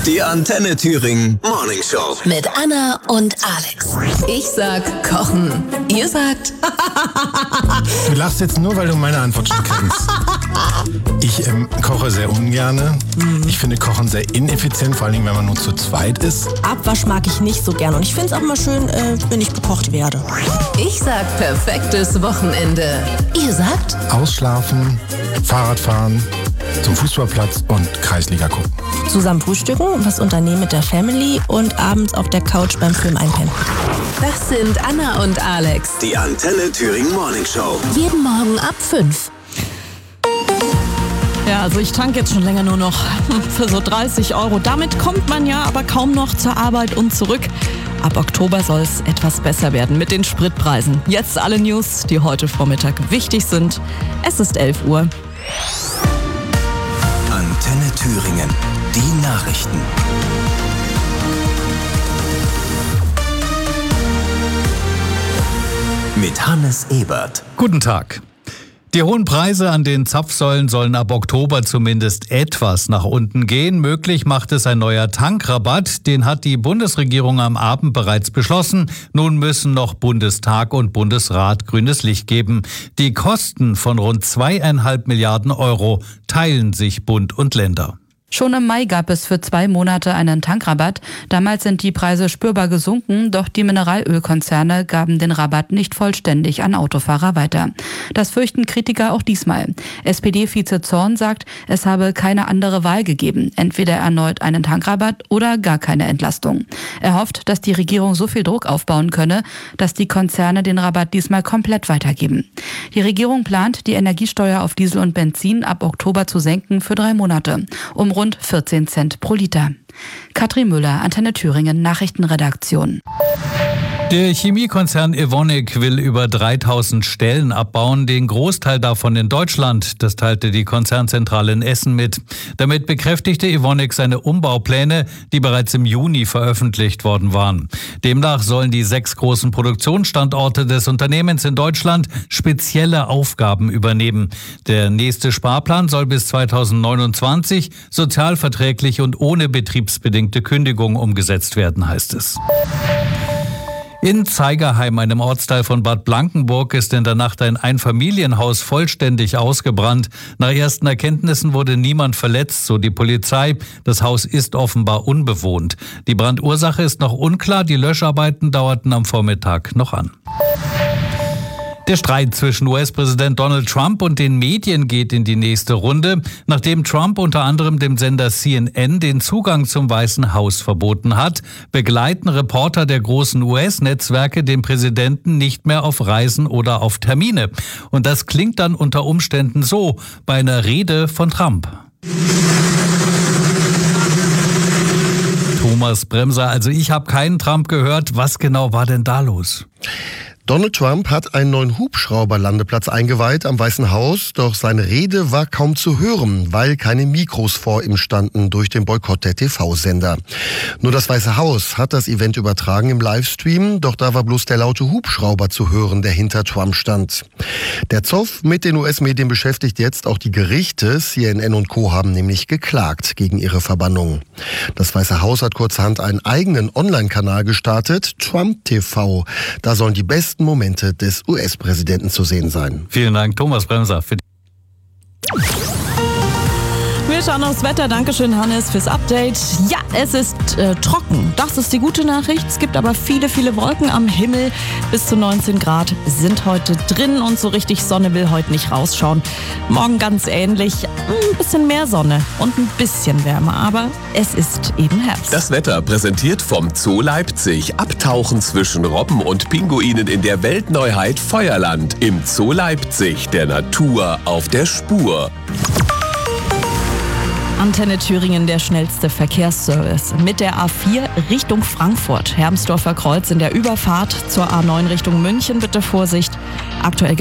Die Antenne Thüringen Morning Show. Mit Anna und Alex. Ich sag kochen. Ihr sagt... Du lachst jetzt nur, weil du meine Antwort schon kennst. Ich koche sehr ungerne. Ich finde Kochen sehr ineffizient, vor allem wenn man nur zu zweit ist. Abwasch mag ich nicht so gern und ich finde es auch mal schön, wenn ich bekocht werde. Ich sag perfektes Wochenende. Ihr sagt... Ausschlafen, Fahrradfahren, zum Fußballplatz und Kreisliga gucken. Zusammen frühstücken, was unternehmen mit der Family und abends auf der Couch beim Film einpennen. Das sind Anna und Alex. Die Antenne Thüringen Morning Show. Jeden Morgen ab 5. Ja, also ich tanke jetzt schon länger nur noch für so 30 €. Damit kommt man ja aber kaum noch zur Arbeit und zurück. Ab Oktober soll es etwas besser werden mit den Spritpreisen. Jetzt alle News, die heute Vormittag wichtig sind. Es ist 11 Uhr. Antenne Thüringen. Die Nachrichten. Mit Hannes Ebert. Guten Tag. Die hohen Preise an den Zapfsäulen sollen ab Oktober zumindest etwas nach unten gehen. Möglich macht es ein neuer Tankrabatt. Den hat die Bundesregierung am Abend bereits beschlossen. Nun müssen noch Bundestag und Bundesrat grünes Licht geben. Die Kosten von rund 2,5 Milliarden € teilen sich Bund und Länder. Schon im Mai gab es für 2 Monate einen Tankrabatt. Damals sind die Preise spürbar gesunken, doch die Mineralölkonzerne gaben den Rabatt nicht vollständig an Autofahrer weiter. Das fürchten Kritiker auch diesmal. SPD-Vize Zorn sagt, es habe keine andere Wahl gegeben. Entweder erneut einen Tankrabatt oder gar keine Entlastung. Er hofft, dass die Regierung so viel Druck aufbauen könne, dass die Konzerne den Rabatt diesmal komplett weitergeben. Die Regierung plant, die Energiesteuer auf Diesel und Benzin ab Oktober zu senken für 3 Monate, um rund 14 Cent pro Liter. Katrin Müller, Antenne Thüringen, Nachrichtenredaktion. Der Chemiekonzern Evonik will über 3000 Stellen abbauen, den Großteil davon in Deutschland. Das teilte die Konzernzentrale in Essen mit. Damit bekräftigte Evonik seine Umbaupläne, die bereits im Juni veröffentlicht worden waren. Demnach sollen die 6 großen Produktionsstandorte des Unternehmens in Deutschland spezielle Aufgaben übernehmen. Der nächste Sparplan soll bis 2029 sozialverträglich und ohne betriebsbedingte Kündigung umgesetzt werden, heißt es. In Zeigerheim, einem Ortsteil von Bad Blankenburg, ist in der Nacht ein Einfamilienhaus vollständig ausgebrannt. Nach ersten Erkenntnissen wurde niemand verletzt, so die Polizei. Das Haus ist offenbar unbewohnt. Die Brandursache ist noch unklar. Die Löscharbeiten dauerten am Vormittag noch an. Der Streit zwischen US-Präsident Donald Trump und den Medien geht in die nächste Runde, nachdem Trump unter anderem dem Sender CNN den Zugang zum Weißen Haus verboten hat, begleiten Reporter der großen US-Netzwerke den Präsidenten nicht mehr auf Reisen oder auf Termine. Und das klingt dann unter Umständen so bei einer Rede von Trump. Thomas Bremser, also ich habe keinen Trump gehört. Was genau war denn da los? Donald Trump hat einen neuen Hubschrauberlandeplatz eingeweiht am Weißen Haus, doch seine Rede war kaum zu hören, weil keine Mikros vor ihm standen durch den Boykott der TV-Sender. Nur das Weiße Haus hat das Event übertragen im Livestream, doch da war bloß der laute Hubschrauber zu hören, der hinter Trump stand. Der Zoff mit den US-Medien beschäftigt jetzt auch die Gerichte. CNN und Co. haben nämlich geklagt gegen ihre Verbannung. Das Weiße Haus hat kurzerhand einen eigenen Online-Kanal gestartet, Trump TV. Da sollen die besten Momente des US-Präsidenten zu sehen sein. Vielen Dank, Thomas Bremser. Wir schauen aufs Wetter. Dankeschön, Hannes, fürs Update. Ja, es ist trocken. Das ist die gute Nachricht. Es gibt aber viele, viele Wolken am Himmel. Bis zu 19 Grad sind heute drin und so richtig Sonne will heute nicht rausschauen. Morgen ganz ähnlich. Ein bisschen mehr Sonne und ein bisschen wärmer, aber es ist eben Herbst. Das Wetter präsentiert vom Zoo Leipzig. Abtauchen zwischen Robben und Pinguinen in der Weltneuheit Feuerland. Im Zoo Leipzig, der Natur auf der Spur. Antenne Thüringen, der schnellste Verkehrsservice. Mit der A4 Richtung Frankfurt. Hermsdorfer Kreuz in der Überfahrt zur A9 Richtung München. Bitte Vorsicht. Aktuell